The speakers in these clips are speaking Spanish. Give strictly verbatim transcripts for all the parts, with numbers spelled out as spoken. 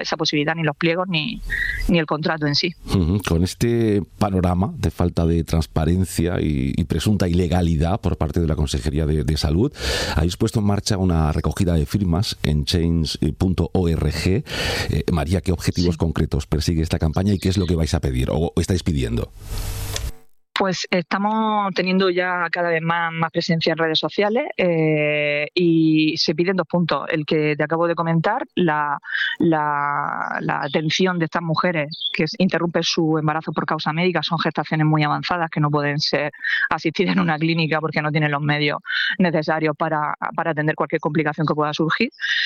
esa posibilidad, ni los pliegos, ni, ni el contrato en sí. Uh-huh. Con este panorama de falta de transparencia y, y presunta ilegalidad por parte de la Consejería de, de Salud, habéis puesto en marcha una recogida de firmas en change punto org. Eh, María, ¿qué objetivos sí. concretos persigue esta campaña y qué es lo que vais a pedir o estáis pidiendo? Pues estamos teniendo ya cada vez más, más presencia en redes sociales eh, y se piden dos puntos. El que te acabo de comentar, la, la, la atención de estas mujeres que interrumpen su embarazo por causa médica, son gestaciones muy avanzadas que no pueden ser asistidas en una clínica porque no tienen los medios necesarios para, para atender cualquier complicación que pueda surgir.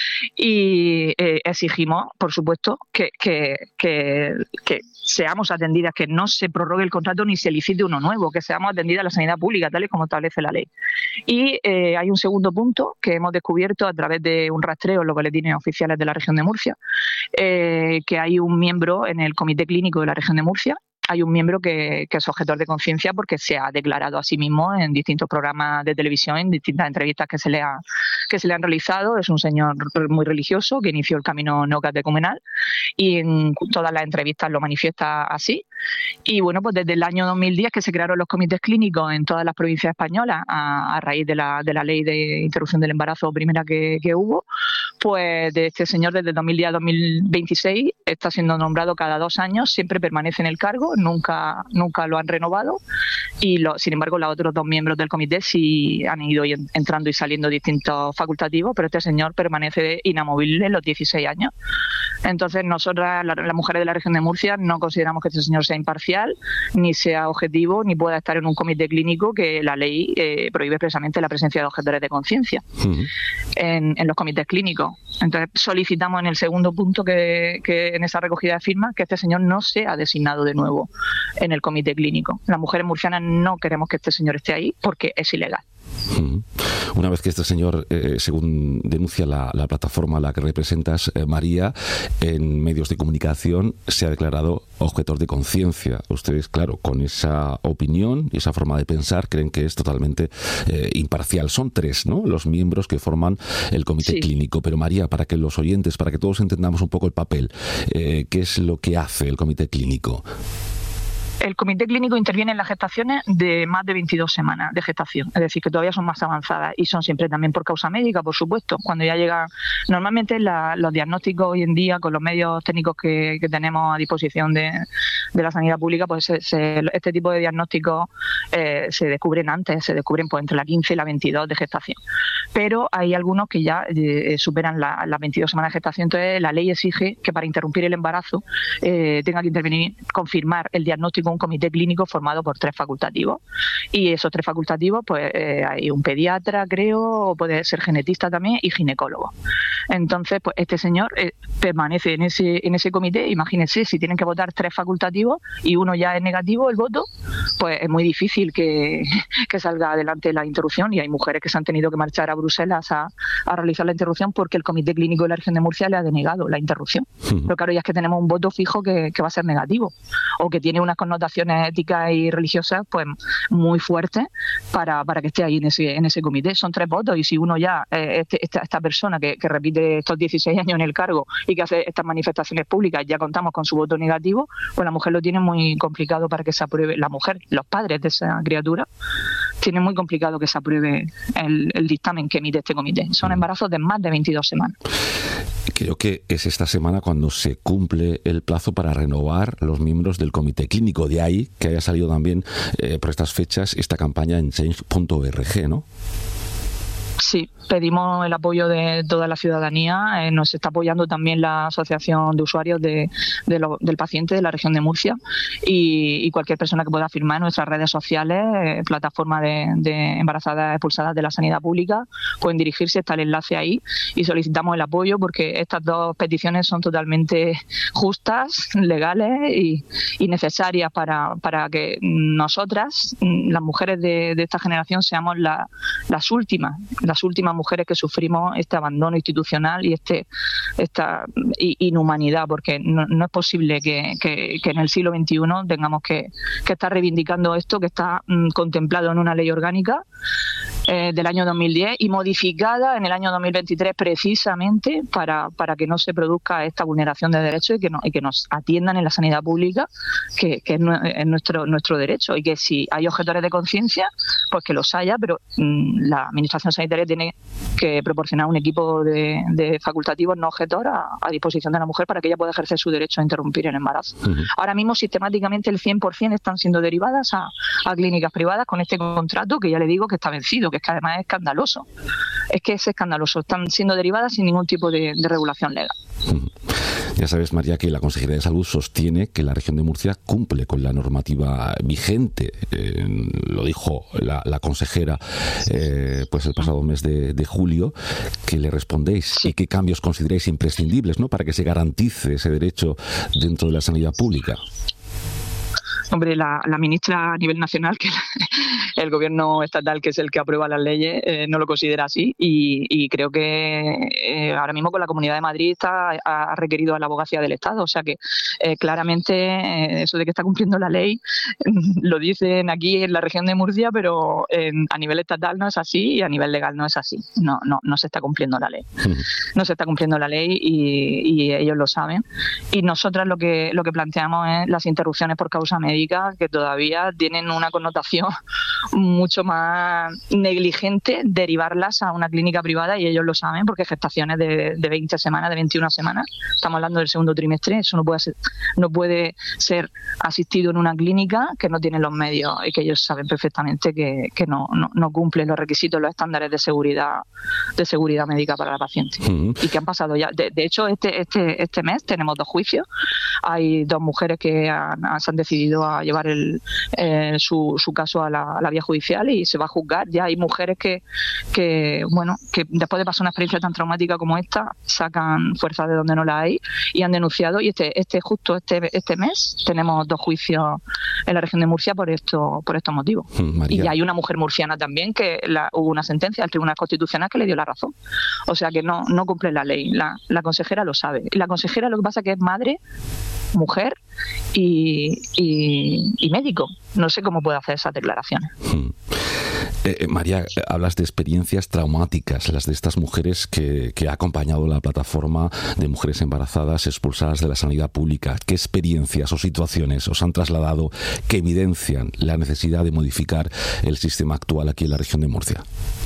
Y eh, exigimos, por supuesto, que, que, que, que seamos atendidas, que no se prorrogue el contrato ni se licite uno nuevo, que seamos atendidas a la sanidad pública tal y como establece la ley. Y eh, hay un segundo punto que hemos descubierto a través de un rastreo en los boletines oficiales de la región de Murcia, eh, que hay un miembro en el comité clínico de la región de Murcia. Hay un miembro que, que es objetor de conciencia porque se ha declarado a sí mismo en distintos programas de televisión, en distintas entrevistas que se le, ha, que se le han realizado. Es un señor muy religioso que inició el camino neocatecumenal y en todas las entrevistas lo manifiesta así. Y bueno, pues desde el año dos mil diez que se crearon los comités clínicos en todas las provincias españolas a, a raíz de la, de la ley de interrupción del embarazo primera que, que hubo, pues de este señor desde dos mil diez a dos mil veintiséis está siendo nombrado cada dos años, siempre permanece en el cargo, nunca nunca lo han renovado y lo, sin embargo los otros dos miembros del comité sí han ido entrando y saliendo distintos facultativos, pero este señor permanece inamovible en los dieciséis años. Entonces nosotras, las mujeres de la región de Murcia, no consideramos que este señor sea imparcial, ni sea objetivo, ni pueda estar en un comité clínico que la ley eh, prohíbe expresamente la presencia de objetores de conciencia uh-huh. en, en los comités clínicos. Entonces solicitamos en el segundo punto que, que en esa recogida de firmas que este señor no sea designado de nuevo en el comité clínico. Las mujeres murcianas no queremos que este señor esté ahí porque es ilegal. Uh-huh. Una vez que este señor, eh, según denuncia la, la plataforma a la que representas, eh, María, en medios de comunicación se ha declarado objetor de conciencia. Ustedes, claro, con esa opinión y esa forma de pensar, creen que es totalmente eh, imparcial. Son tres, ¿no?, los miembros que forman el comité sí. clínico. Pero María, para que los oyentes, para que todos entendamos un poco el papel, eh, ¿qué es lo que hace el comité clínico? El comité clínico interviene en las gestaciones de más de veintidós semanas de gestación, es decir, que todavía son más avanzadas y son siempre también por causa médica, por supuesto. Cuando ya llega, normalmente la, los diagnósticos hoy en día con los medios técnicos que, que tenemos a disposición de, de la sanidad pública, pues se, se, este tipo de diagnósticos eh, se descubren antes, se descubren pues entre la quince y la veintidós de gestación. Pero hay algunos que ya eh, superan las la veintidós semanas de gestación, entonces la ley exige que para interrumpir el embarazo eh, tenga que intervenir, confirmar el diagnóstico un comité clínico formado por tres facultativos y esos tres facultativos pues eh, hay un pediatra, creo, o puede ser genetista también y ginecólogo. Entonces pues este señor eh, permanece en ese en ese comité. Imagínense, si tienen que votar tres facultativos y uno ya es negativo el voto, pues es muy difícil que, que salga adelante la interrupción y hay mujeres que se han tenido que marchar a Bruselas a, a realizar la interrupción porque el comité clínico de la región de Murcia le ha denegado la interrupción. Uh-huh. Pero claro, ya es que tenemos un voto fijo que, que va a ser negativo o que tiene unas connotaciones éticas y religiosas pues muy fuertes para, para que esté ahí en ese en ese comité. Son tres votos y si uno ya, eh, este, esta, esta persona que, que repite estos dieciséis años en el cargo y que hace estas manifestaciones públicas, ya contamos con su voto negativo, pues la mujer lo tiene muy complicado para que se apruebe, la mujer, los padres de esa criatura, tienen muy complicado que se apruebe el, el dictamen que emite este comité. Son embarazos de más de veintidós semanas. Creo que es esta semana cuando se cumple el plazo para renovar los miembros del comité clínico. De ahí que haya salido también eh, por estas fechas esta campaña en change punto org, ¿no? Sí, pedimos el apoyo de toda la ciudadanía. Eh, nos está apoyando también la Asociación de Usuarios de, de lo, del Paciente de la región de Murcia y, y cualquier persona que pueda firmar en nuestras redes sociales, eh, plataforma de, de embarazadas expulsadas de la sanidad pública, pueden dirigirse, está el enlace ahí y solicitamos el apoyo porque estas dos peticiones son totalmente justas, legales y, y necesarias para, para que nosotras, las mujeres de, de esta generación, seamos la, las últimas, las últimas mujeres que sufrimos este abandono institucional y este esta inhumanidad, porque no, no es posible que, que, que en el siglo veintiuno tengamos que, que estar reivindicando esto que está mm, contemplado en una ley orgánica eh, del año dos mil diez y modificada en el año dos mil veintitrés precisamente para, para que no se produzca esta vulneración de derechos y que, no, y que nos atiendan en la sanidad pública, que, que es, es nuestro, nuestro derecho, y que si hay objetores de conciencia, pues que los haya, pero mmm, la Administración Sanitaria tiene que proporcionar un equipo de, de facultativos no objetor a, a disposición de la mujer para que ella pueda ejercer su derecho a interrumpir el embarazo. Uh-huh. Ahora mismo sistemáticamente el cien por ciento están siendo derivadas a, a clínicas privadas con este contrato que ya le digo que está vencido, que es que además es escandaloso. Es que es escandaloso. Están siendo derivadas sin ningún tipo de, de regulación legal. Uh-huh. Ya sabes, María, que la Consejería de Salud sostiene que la región de Murcia cumple con la normativa vigente. Eh, lo dijo la, la consejera eh, pues el pasado mes de, de julio. ¿Qué le respondéis? Sí. ¿Y qué cambios consideráis imprescindibles, ¿no?, para que se garantice ese derecho dentro de la sanidad pública? Hombre, la, la ministra a nivel nacional, que el gobierno estatal, que es el que aprueba las leyes, eh, no lo considera así, y, y creo que eh, ahora mismo con la Comunidad de Madrid está, ha requerido a la abogacía del Estado, o sea que eh, claramente eh, eso de que está cumpliendo la ley lo dicen aquí en la región de Murcia, pero en, a nivel estatal no es así y a nivel legal no es así, no, no, no se está cumpliendo la ley, no se está cumpliendo la ley y, y ellos lo saben, y nosotras lo que, lo que planteamos es las interrupciones por causa médica, que todavía tienen una connotación mucho más negligente, derivarlas a una clínica privada, y ellos lo saben porque gestaciones de, de veinte semanas, de veintiuna semanas, estamos hablando del segundo trimestre, eso no puede ser, no puede ser asistido en una clínica que no tiene los medios y que ellos saben perfectamente que, que no, no, no cumplen los requisitos, los estándares de seguridad de seguridad médica para la paciente. Uh-huh. Y que han pasado ya, de, de hecho este, este, este mes tenemos dos juicios, hay dos mujeres que han, se han decidido a llevar el, eh, su, su caso a la, a la vía judicial y se va a juzgar. Ya hay mujeres que, que, bueno, que después de pasar una experiencia tan traumática como esta, sacan fuerza de donde no la hay y han denunciado. Y este, este justo este, este mes tenemos dos juicios en la región de Murcia por esto, por estos motivos. María. Y hay una mujer murciana también que la, hubo una sentencia del Tribunal Constitucional que le dio la razón. O sea que no, no cumple la ley. La, la consejera lo sabe. Y la consejera lo que pasa es que es madre, mujer y, y, y médico. No sé cómo puede hacer esas declaraciones. Hmm. Eh, María, hablas de experiencias traumáticas, las de estas mujeres que, que ha acompañado la plataforma de mujeres embarazadas expulsadas de la sanidad pública. ¿Qué experiencias o situaciones os han trasladado que evidencian la necesidad de modificar el sistema actual aquí en la región de Murcia?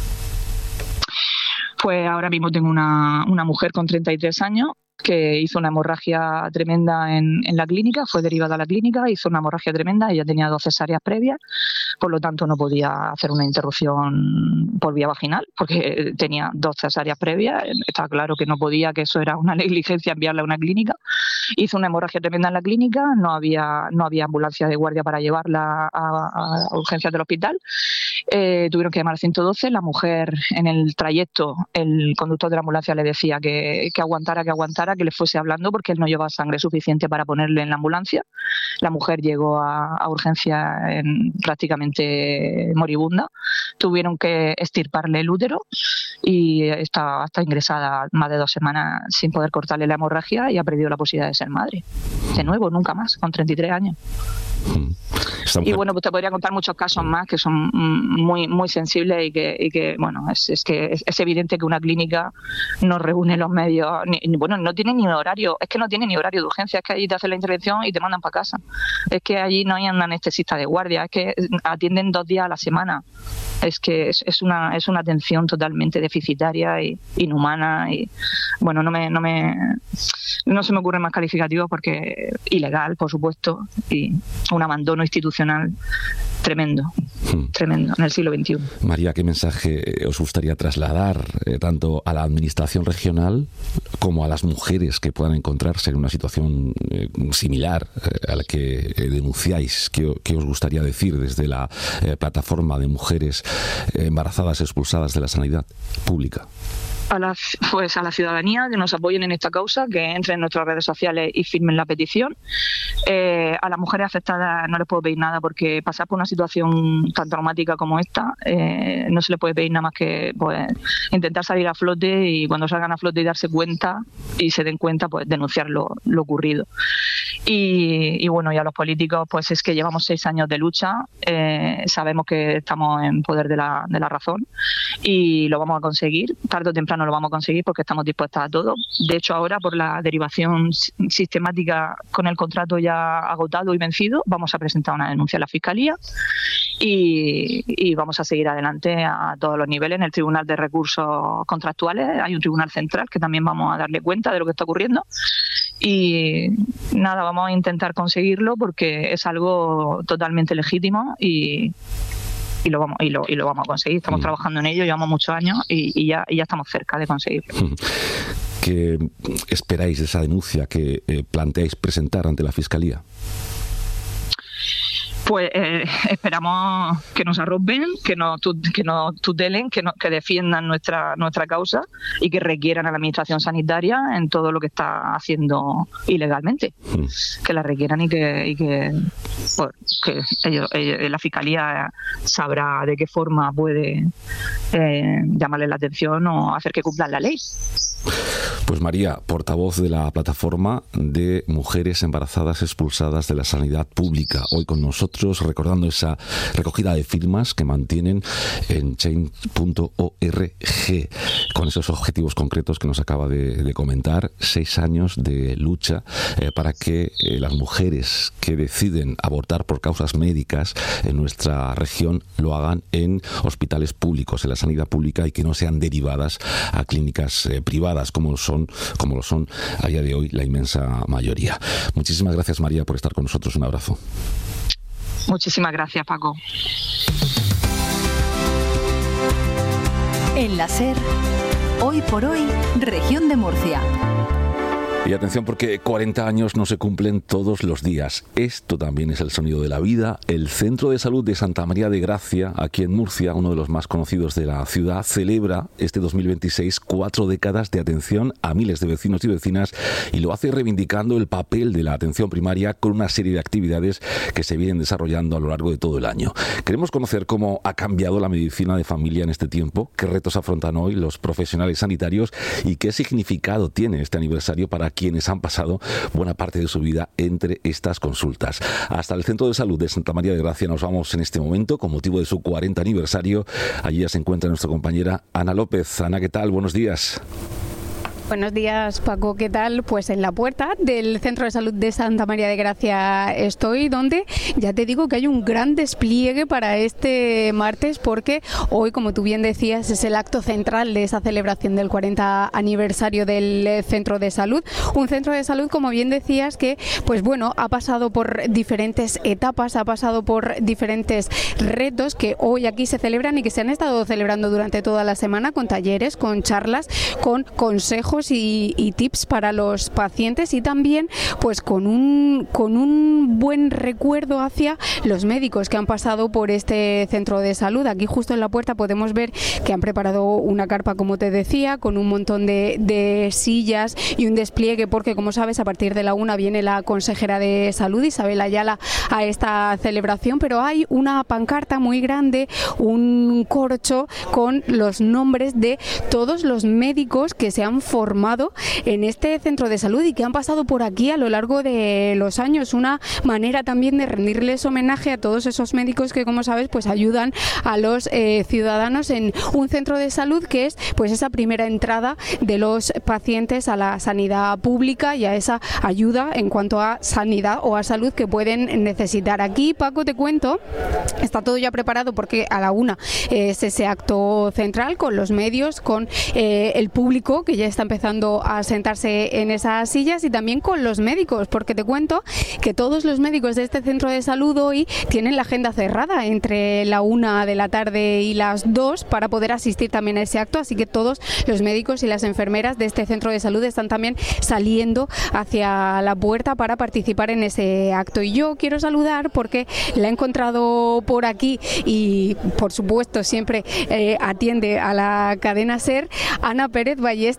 Pues ahora mismo tengo una, una mujer con treinta y tres años que hizo una hemorragia tremenda en, en la clínica, fue derivada a la clínica, hizo una hemorragia tremenda, ella tenía dos cesáreas previas, por lo tanto no podía hacer una interrupción por vía vaginal, porque tenía dos cesáreas previas, estaba claro que no podía, que eso era una negligencia enviarla a una clínica, hizo una hemorragia tremenda en la clínica, no había, no había ambulancia de guardia para llevarla a, a urgencias del hospital, eh, tuvieron que llamar al ciento doce, la mujer en el trayecto, el conductor de la ambulancia le decía que, que aguantara, que aguantara, que le fuese hablando porque él no llevaba sangre suficiente para ponerle en la ambulancia. La mujer llegó a, a urgencia en, prácticamente moribunda. Tuvieron que extirparle el útero y está, está ingresada más de dos semanas sin poder cortarle la hemorragia y ha perdido la posibilidad de ser madre. De nuevo, nunca más, con treinta y tres años. Y bueno, pues te podría contar muchos casos más que son muy muy sensibles y que, y que bueno, es, es que es, es evidente que una clínica no reúne los medios, ni, bueno, no tiene ni horario, es que no tiene ni horario de urgencia, es que allí te hacen la intervención y te mandan para casa, es que allí no hay un anestesista de guardia, es que atienden dos días a la semana, es que es, es una es una atención totalmente deficitaria e inhumana y bueno, no me no me no se me ocurren más calificativos porque ilegal, por supuesto, y un abandono institucional tremendo, hmm. tremendo, en el siglo veintiuno. María, ¿qué mensaje os gustaría trasladar eh, tanto a la administración regional como a las mujeres que puedan encontrarse en una situación eh, similar eh, a la que eh, denunciáis? ¿Qué, qué os gustaría decir desde la eh, plataforma de mujeres eh, embarazadas expulsadas de la sanidad pública? A la, pues a la ciudadanía que nos apoyen en esta causa, que entren en nuestras redes sociales y firmen la petición. Eh, a las mujeres afectadas no les puedo pedir nada porque pasar por una situación tan traumática como esta eh, no se les puede pedir nada más que pues, intentar salir a flote y cuando salgan a flote y darse cuenta y se den cuenta, pues denunciar lo, lo ocurrido. Y, y bueno, y a los políticos, pues es que llevamos seis años de lucha, eh, sabemos que estamos en poder de la, de la razón y lo vamos a conseguir, tarde o temprano lo vamos a conseguir porque estamos dispuestas a todo. De hecho, ahora por la derivación sistemática con el contrato ya agotado y vencido, vamos a presentar una denuncia a la Fiscalía y, y vamos a seguir adelante a todos los niveles. En el Tribunal de Recursos Contractuales hay un tribunal central que también vamos a darle cuenta de lo que está ocurriendo y nada, vamos a intentar conseguirlo porque es algo totalmente legítimo y y lo vamos y lo, y lo vamos a conseguir. Estamos mm. trabajando en ello, llevamos muchos años y, y ya y ya estamos cerca de conseguirlo. ¿Qué esperáis de esa denuncia que eh, planteáis presentar ante la Fiscalía? Pues eh, esperamos que nos arropen, que nos, que nos tutelen, que, nos, que defiendan nuestra nuestra causa y que requieran a la Administración Sanitaria en todo lo que está haciendo ilegalmente. Mm. Que la requieran y que, y que, pues, que ellos, ellos, la Fiscalía sabrá de qué forma puede eh, llamarle la atención o hacer que cumplan la ley. Pues María, portavoz de la plataforma de mujeres embarazadas expulsadas de la sanidad pública, hoy con nosotros recordando esa recogida de firmas que mantienen en change punto org con esos objetivos concretos que nos acaba de, de comentar, seis años de lucha eh, para que eh, las mujeres que deciden abortar por causas médicas en nuestra región lo hagan en hospitales públicos, en la sanidad pública y que no sean derivadas a clínicas eh, privadas como son como lo son a día de hoy la inmensa mayoría. Muchísimas gracias, María, por estar con nosotros. Un abrazo. Muchísimas gracias, Paco. En la SER, hoy por hoy, Región de Murcia. Y atención porque cuarenta años no se cumplen todos los días. Esto también es el sonido de la vida. El Centro de Salud de Santa María de Gracia, aquí en Murcia, uno de los más conocidos de la ciudad, celebra este dos mil veintiséis cuatro décadas de atención a miles de vecinos y vecinas y lo hace reivindicando el papel de la atención primaria con una serie de actividades que se vienen desarrollando a lo largo de todo el año. Queremos conocer cómo ha cambiado la medicina de familia en este tiempo, qué retos afrontan hoy los profesionales sanitarios y qué significado tiene este aniversario para quienes han pasado buena parte de su vida entre estas consultas. Hasta el Centro de Salud de Santa María de Gracia nos vamos en este momento con motivo de su cuarenta aniversario. Allí ya se encuentra nuestra compañera Ana López. Ana, ¿qué tal? Buenos días. Buenos días, Paco, ¿qué tal? Pues en la puerta del Centro de Salud de Santa María de Gracia estoy, donde ya te digo que hay un gran despliegue para este martes, porque hoy, como tú bien decías, es el acto central de esa celebración del cuarenta aniversario del Centro de Salud. Un centro de salud, como bien decías, que, pues bueno, ha pasado por diferentes etapas, ha pasado por diferentes retos que hoy aquí se celebran y que se han estado celebrando durante toda la semana, con talleres, con charlas, con consejos Y, y tips para los pacientes y también pues con un con un buen recuerdo hacia los médicos que han pasado por este centro de salud. Aquí justo en la puerta podemos ver que han preparado una carpa, como te decía, con un montón de, de sillas y un despliegue, porque como sabes, a partir de la una viene la consejera de salud, Isabel Ayala, a esta celebración, pero hay una pancarta muy grande, un corcho con los nombres de todos los médicos que se han formado formado en este centro de salud y que han pasado por aquí a lo largo de los años. Una manera también de rendirles homenaje a todos esos médicos que, como sabes, pues ayudan a los eh, ciudadanos en un centro de salud que es pues esa primera entrada de los pacientes a la sanidad pública y a esa ayuda en cuanto a sanidad o a salud que pueden necesitar. Aquí, Paco, te cuento, está todo ya preparado porque a la una eh, es ese acto central con los medios, con eh, el público que ya está empezando a sentarse en esas sillas y también con los médicos, porque te cuento que todos los médicos de este centro de salud hoy tienen la agenda cerrada entre la una de la tarde y las dos para poder asistir también a ese acto, así que todos los médicos y las enfermeras de este centro de salud están también saliendo hacia la puerta para participar en ese acto. Y yo quiero saludar porque la he encontrado por aquí y por supuesto siempre eh, atiende a la cadena SER, Ana Pérez Ballesta, doctora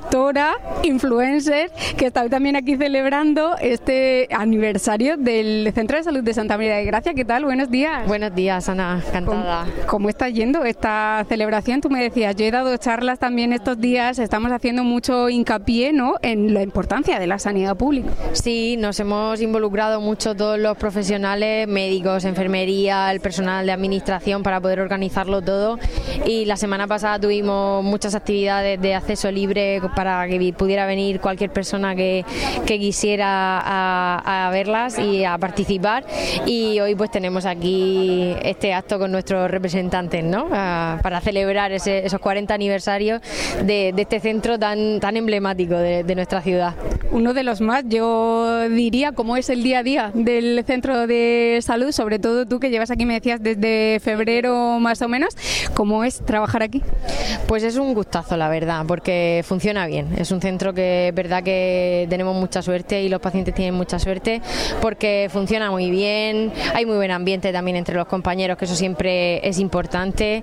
doctora, influencer, que está también aquí celebrando este aniversario del Centro de Salud de Santa María de Gracia. ¿Qué tal? Buenos días. Buenos días, Ana, encantada. ¿Cómo, cómo está yendo esta celebración? Tú me decías, yo he dado charlas también estos días, estamos haciendo mucho hincapié, ¿no?, en la importancia de la sanidad pública. Sí, nos hemos involucrado mucho todos los profesionales, médicos, enfermería, el personal de administración para poder organizarlo todo, y la semana pasada tuvimos muchas actividades de acceso libre para que pudiera venir cualquier persona que, que quisiera a, a verlas y a participar, y hoy pues tenemos aquí este acto con nuestros representantes, ¿no?, a, para celebrar ese, esos cuarenta aniversarios de, de este centro tan, tan emblemático de, de nuestra ciudad. Uno de los más, yo diría, cómo es el día a día del centro de salud, sobre todo tú que llevas aquí, me decías, desde febrero más o menos, ¿cómo es trabajar aquí? Pues es un gustazo, la verdad, porque funciona bien. Es un centro que es verdad que tenemos mucha suerte y los pacientes tienen mucha suerte porque funciona muy bien, hay muy buen ambiente también entre los compañeros, que eso siempre es importante,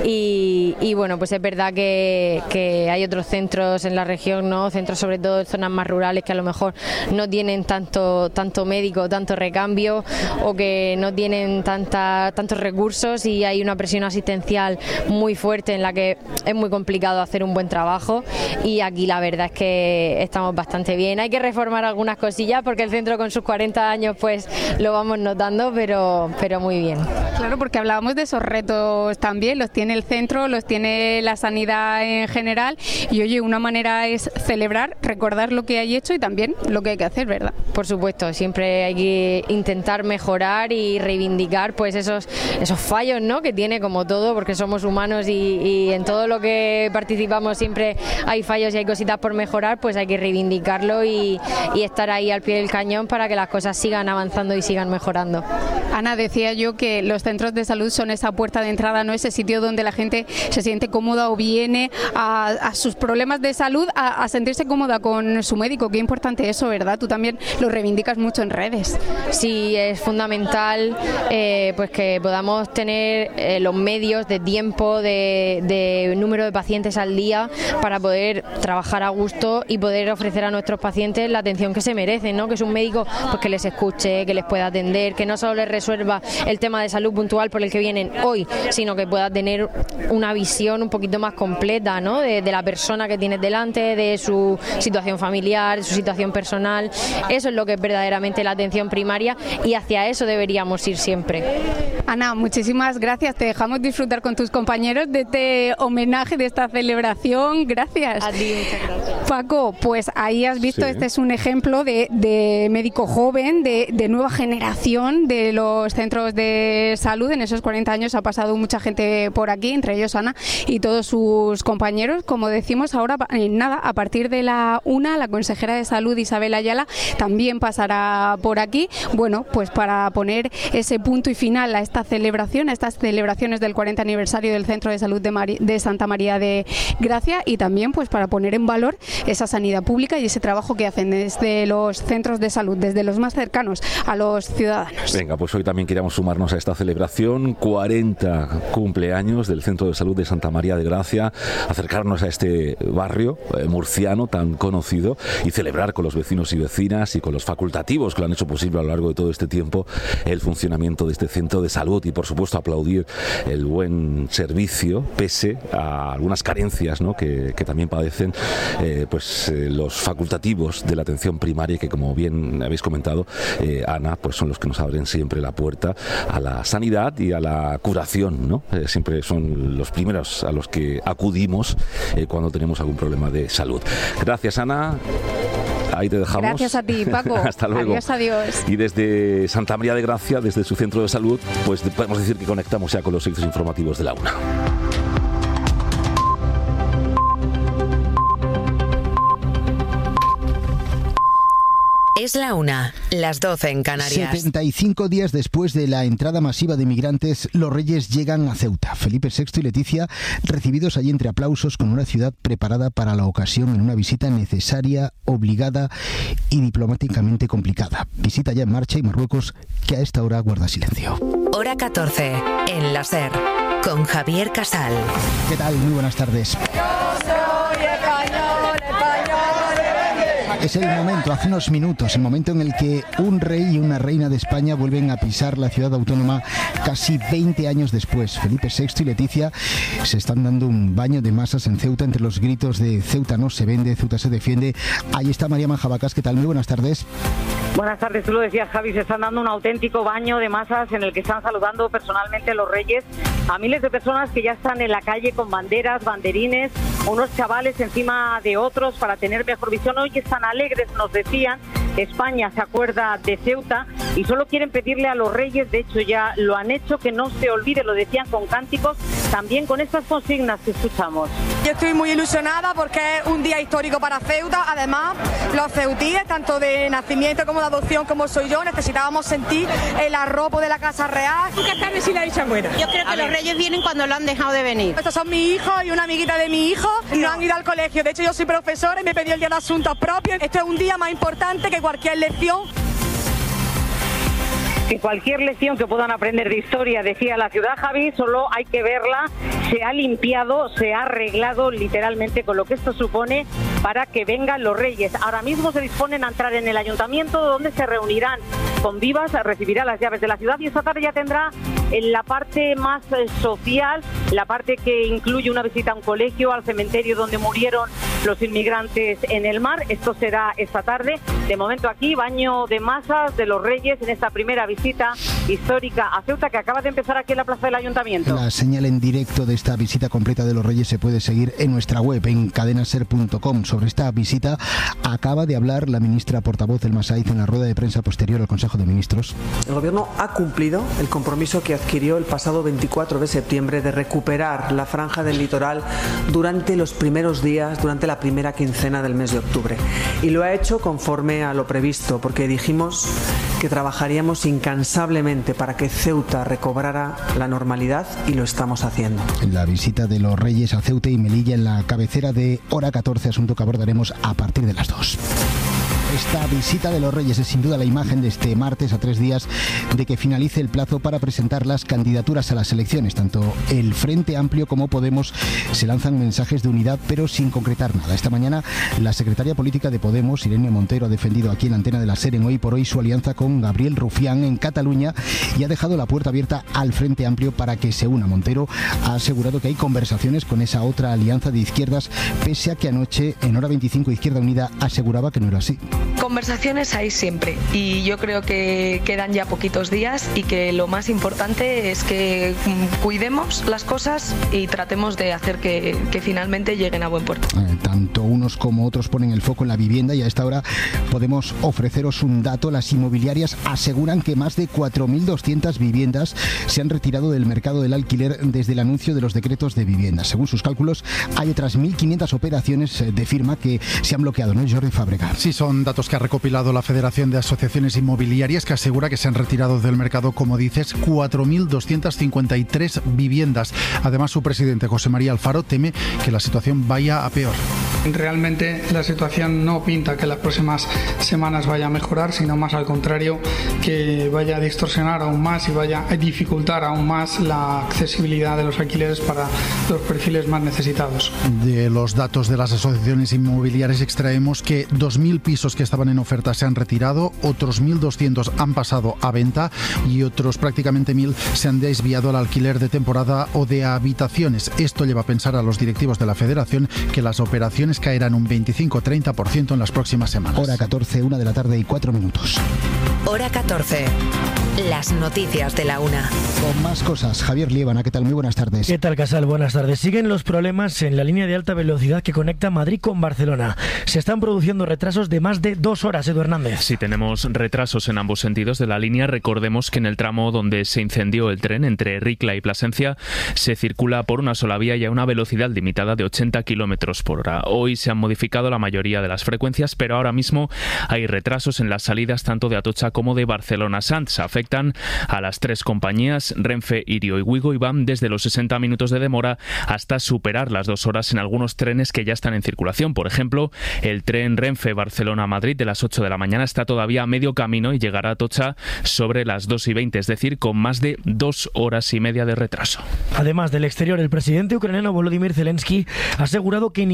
y, y bueno, pues es verdad que, que hay otros centros en la región, ¿no?, centros sobre todo en zonas más rurales que a lo mejor no tienen tanto, tanto médico, tanto recambio, o que no tienen tanta, tantos recursos, y hay una presión asistencial muy fuerte en la que es muy complicado hacer un buen trabajo, y aquí la verdad es que estamos bastante bien. Hay que reformar algunas cosillas porque el centro con sus cuarenta años pues lo vamos notando, pero, pero muy bien. Claro, porque hablábamos de esos retos también, los tiene el centro, los tiene la sanidad en general, y oye, una manera es celebrar, recordar lo que hay hecho y también lo que hay que hacer, ¿verdad? Por supuesto, siempre hay que intentar mejorar y reivindicar pues esos, esos fallos, ¿no?, que tiene como todo, porque somos humanos y, y en todo lo que participamos siempre hay fallos y hay cositas por mejorar, pues hay que reivindicarlo y, y estar ahí al pie del cañón para que las cosas sigan avanzando y sigan mejorando. Ana, decía yo que los centros de salud son esa puerta de entrada, no ese sitio donde la gente se siente cómoda o viene a, a sus problemas de salud a, a sentirse cómoda con su médico. Qué importante eso, ¿verdad? Tú también lo reivindicas mucho en redes. Sí, es fundamental eh, pues que podamos tener eh, los medios de tiempo, de, de número de pacientes al día para poder trabajar a gusto y poder ofrecer a nuestros pacientes la atención que se merecen, ¿no?, que es un médico pues que les escuche, que les pueda atender, que no solo les resuelva el tema de salud puntual por el que vienen hoy, sino que pueda tener una visión un poquito más completa, ¿no?, de, de la persona que tienes delante, de su situación familiar, de su situación personal. Eso es lo que es verdaderamente la atención primaria, y hacia eso deberíamos ir siempre. Ana, muchísimas gracias. Te dejamos disfrutar con tus compañeros de este homenaje, de esta celebración. Gracias. A ti, muchas gracias. Paco, pues ahí has visto, sí. Este es un ejemplo de, de médico joven, de, de nueva generación de los centros de salud. En esos cuarenta años ha pasado mucha gente por aquí, entre ellos Ana y todos sus compañeros. Como decimos ahora, nada, a partir de la una, la consejera de salud Isabel Ayala también pasará por aquí. Bueno, pues para poner ese punto y final a esta celebración, a estas celebraciones del cuarenta aniversario del Centro de Salud de, Mari- de Santa María de Gracia, y también pues para poner en valor esa sanidad pública y ese trabajo que hacen desde los centros de salud, desde los más cercanos a los ciudadanos. Venga, pues hoy también queríamos sumarnos a esta celebración, cuarenta cumpleaños del Centro de Salud de Santa María de Gracia, acercarnos a este barrio eh, murciano tan conocido y celebrar con los vecinos y vecinas y con los facultativos que lo han hecho posible a lo largo de todo este tiempo el funcionamiento de este centro de salud, y por supuesto aplaudir el buen servicio pese a algunas carencias, ¿no?, que, que también padecen eh, pues eh, los facultativos de la atención primaria, que como bien habéis comentado, eh, Ana, pues son los que nos abren siempre la puerta a la sanidad y a la curación, ¿no? Eh, siempre son los primeros a los que acudimos eh, cuando tenemos algún problema de salud. Gracias, Ana. Ahí te dejamos. Gracias a ti, Paco. Hasta luego. Adiós, adiós. Y desde Santa María de Gracia, desde su centro de salud, pues podemos decir que conectamos ya con los servicios informativos de la una. Es la una, las doce en Canarias. setenta y cinco días después de la entrada masiva de migrantes, los Reyes llegan a Ceuta. Felipe sexto y Leticia, recibidos allí entre aplausos, con una ciudad preparada para la ocasión en una visita necesaria, obligada y diplomáticamente complicada. Visita ya en marcha, y Marruecos, que a esta hora guarda silencio. Hora catorce, en la SER, con Javier Casal. ¿Qué tal? Muy buenas tardes. Yo soy español, español. Es el momento, hace unos minutos, el momento en el que un rey y una reina de España vuelven a pisar la ciudad autónoma casi veinte años después. Felipe sexto y Leticia se están dando un baño de masas en Ceuta entre los gritos de Ceuta no se vende, Ceuta se defiende. Ahí está María Manjabacas, ¿qué tal? Muy buenas tardes. Buenas tardes, tú lo decías, Javi, se están dando un auténtico baño de masas en el que están saludando personalmente los reyes a miles de personas que ya están en la calle con banderas, banderines, unos chavales encima de otros para tener mejor visión. Hoy están alegres, nos decían, España se acuerda de Ceuta y solo quieren pedirle a los reyes, de hecho ya lo han hecho, que no se olvide, lo decían con cánticos, también con estas consignas que escuchamos. Yo estoy muy ilusionada porque es un día histórico para Ceuta. Además, los ceutíes, tanto de nacimiento como de adopción como soy yo, necesitábamos sentir el arropo de la Casa Real. ¿Tú qué sabes si la dicha buena? Yo creo que los reyes vienen cuando lo han dejado de venir. Estos son mis hijos y una amiguita de mi hijo. No han ido al colegio. De hecho, yo soy profesora y me pedí el día de asuntos propios. Este es un día más importante que cualquier lección. Que cualquier lección que puedan aprender de historia, decía la ciudad, Javi, solo hay que verla. Se ha limpiado, se ha arreglado literalmente con lo que esto supone para que vengan los reyes. Ahora mismo se disponen a entrar en el ayuntamiento, donde se reunirán con vivas, recibirá las llaves de la ciudad y esta tarde ya tendrá en la parte más social, la parte que incluye una visita a un colegio, al cementerio donde murieron los inmigrantes en el mar. Esto será esta tarde. De momento aquí, baño de masas de los reyes en esta primera visita histórica a Ceuta que acaba de empezar aquí en la plaza del ayuntamiento. La señal en directo de esta visita completa de los reyes se puede seguir en nuestra web, en cadenaser punto com. Sobre esta visita acaba de hablar la ministra portavoz del Masaiz en la rueda de prensa posterior al Consejo de Ministros. El Gobierno ha cumplido el compromiso que adquirió el pasado veinticuatro de septiembre de recuperar la franja del litoral durante los primeros días, durante la primera quincena del mes de octubre. Y lo ha hecho conforme a lo previsto, porque dijimos que trabajaríamos incansablemente para que Ceuta recobrara la normalidad y lo estamos haciendo. La visita de los reyes a Ceuta y Melilla en la cabecera de Hora catorce, asunto que abordaremos a partir de las dos. Esta visita de los reyes es sin duda la imagen de este martes, a tres días de que finalice el plazo para presentar las candidaturas a las elecciones. Tanto el Frente Amplio como Podemos se lanzan mensajes de unidad, pero sin concretar nada. Esta mañana la secretaria política de Podemos, Irene Montero, ha defendido aquí en la antena de la SER en Hoy por Hoy su alianza con Gabriel Rufián en Cataluña y ha dejado la puerta abierta al Frente Amplio para que se una. Montero ha asegurado que hay conversaciones con esa otra alianza de izquierdas, pese a que anoche en Hora veinticinco Izquierda Unida aseguraba que no era así. Conversaciones hay siempre y yo creo que quedan ya poquitos días y que lo más importante es que cuidemos las cosas y tratemos de hacer que, que finalmente lleguen a buen puerto. Eh, tanto unos como otros ponen el foco en la vivienda y a esta hora podemos ofreceros un dato. Las inmobiliarias aseguran que más de cuatro mil doscientas viviendas se han retirado del mercado del alquiler desde el anuncio de los decretos de vivienda. Según sus cálculos, hay otras mil quinientas operaciones de firma que se han bloqueado, ¿no, Jordi Fábregas? Sí, son datos que ha recopilado la Federación de Asociaciones Inmobiliarias, que asegura que se han retirado del mercado, como dices, cuatro mil doscientas cincuenta y tres viviendas. Además, su presidente, José María Alfaro, teme que la situación vaya a peor. Realmente la situación no pinta que las próximas semanas vaya a mejorar, sino más al contrario, que vaya a distorsionar aún más y vaya a dificultar aún más la accesibilidad de los alquileres para los perfiles más necesitados. De los datos de las asociaciones inmobiliarias extraemos que dos mil pisos que estaban en oferta se han retirado, otros mil doscientos han pasado a venta y otros prácticamente mil se han desviado al alquiler de temporada o de habitaciones. Esto lleva a pensar a los directivos de la Federación que las operaciones caerán un veinticinco a treinta por ciento en las próximas semanas. Hora catorce, una de la tarde y cuatro minutos. Hora catorce. Las noticias de la una. Con más cosas, Javier Liébana, ¿qué tal? Muy buenas tardes. ¿Qué tal, Casal? Buenas tardes. Siguen los problemas en la línea de alta velocidad que conecta Madrid con Barcelona. Se están produciendo retrasos de más de dos horas, Edu Hernández. Sí, tenemos retrasos en ambos sentidos de la línea. Recordemos que en el tramo donde se incendió el tren entre Ricla y Plasencia se circula por una sola vía y a una velocidad limitada de ochenta kilómetros por hora. Hoy se han modificado la mayoría de las frecuencias, pero ahora mismo hay retrasos en las salidas tanto de Atocha como de Barcelona-Sants. Afectan a las tres compañías, Renfe, Irio y Wigo, y van desde los sesenta minutos de demora hasta superar las dos horas en algunos trenes que ya están en circulación. Por ejemplo, el tren Renfe Barcelona-Madrid de las ocho de la mañana está todavía a medio camino y llegará a Atocha sobre las dos y veinte, es decir, con más de dos horas y media de retraso. Además del exterior, el presidente ucraniano Volodymyr Zelensky ha asegurado que ningún servicio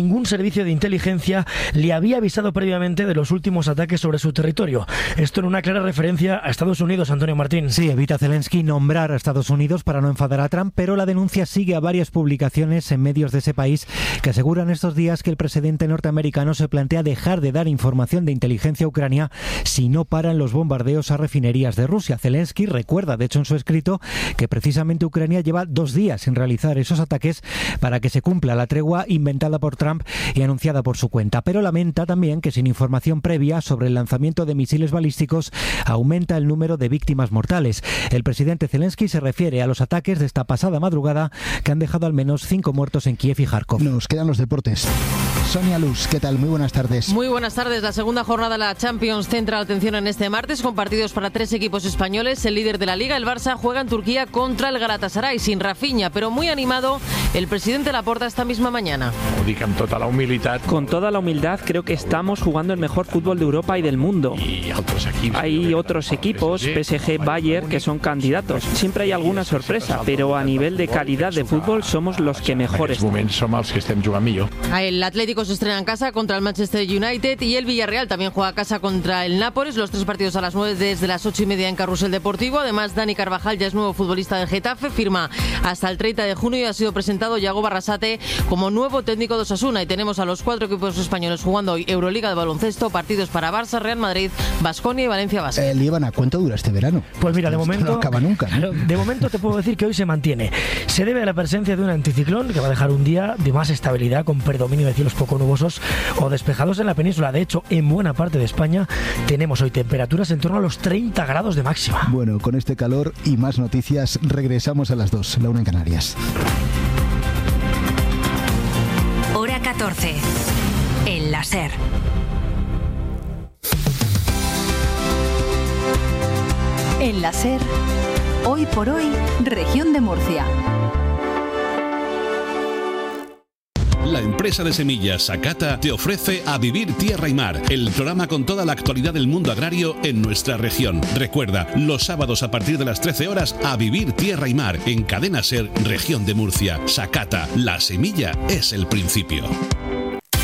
servicio de inteligencia le había avisado previamente de los últimos ataques sobre su territorio. Esto en una clara referencia a Estados Unidos, Antonio Martín. Sí, evita Zelensky nombrar a Estados Unidos para no enfadar a Trump, pero la denuncia sigue a varias publicaciones en medios de ese país que aseguran estos días que el presidente norteamericano se plantea dejar de dar información de inteligencia a Ucrania si no paran los bombardeos a refinerías de Rusia. Zelensky recuerda, de hecho, en su escrito, que precisamente Ucrania lleva dos días sin realizar esos ataques para que se cumpla la tregua inventada por Trump y anunciada por su cuenta. Pero lamenta también que sin información previa sobre el lanzamiento de misiles balísticos aumenta el número de víctimas mortales. El presidente Zelensky se refiere a los ataques de esta pasada madrugada que han dejado al menos cinco muertos en Kiev y Kharkov. Nos quedan los deportes. Sonia Luz, ¿qué tal? Muy buenas tardes. Muy buenas tardes. La segunda jornada de la Champions centra la atención en este martes con partidos para tres equipos españoles. El líder de la Liga, el Barça, juega en Turquía contra el Galatasaray, sin Rafinha, pero muy animado el presidente Laporta esta misma mañana. Con toda la humildad. Con toda la humildad creo que estamos jugando el mejor fútbol de Europa y del mundo. Y otros equipos. Hay otros equipos, P S G, Bayern, que son candidatos. Siempre hay alguna sorpresa, pero a nivel de calidad de fútbol somos los que mejores. Somos que estén jugando millor. El Atlético se estrena en casa contra el Manchester United y el Villarreal también juega a casa contra el Nápoles. Los tres partidos a las nueve desde las ocho y media en Carrusel Deportivo. Además, Dani Carvajal ya es nuevo futbolista del Getafe, firma hasta el treinta de junio y ha sido presentado Yago Barrasate como nuevo técnico de Osasuna. Y tenemos a los cuatro equipos españoles jugando hoy Euroliga de baloncesto, partidos para Barça, Real Madrid, Baskonia y Valencia Basket. Eh, Líbana, ¿cuánto dura este verano? Pues mira, de Esto momento no acaba nunca, ¿no? De momento te puedo decir que hoy se mantiene. Se debe a la presencia de un anticiclón que va a dejar un día de más estabilidad con predominio de cielos poco nubosos o despejados en la península. De hecho, en buena parte de España tenemos hoy temperaturas en torno a los treinta grados de máxima. Bueno, con este calor y más noticias regresamos a las dos, la una en Canarias. Hora catorce. En la SER. En la SER, hoy por hoy, Región de Murcia. La empresa de semillas Sakata te ofrece A Vivir Tierra y Mar, el programa con toda la actualidad del mundo agrario en nuestra región. Recuerda, los sábados a partir de las trece horas, A Vivir Tierra y Mar, en Cadena SER, Región de Murcia. Sakata, la semilla es el principio.